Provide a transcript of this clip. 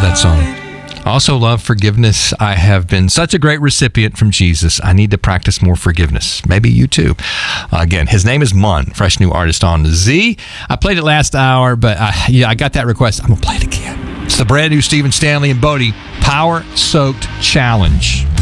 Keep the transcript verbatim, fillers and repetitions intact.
that song. I also love forgiveness. I have been such a great recipient from Jesus. I need to practice more forgiveness. Maybe you too. Uh, again, his name is Mun, fresh new artist on Z. I played it last hour, but I, yeah, I got that request. I'm going to play it again. It's the brand new Stephen Stanley and Bodie Power Soaked Challenge.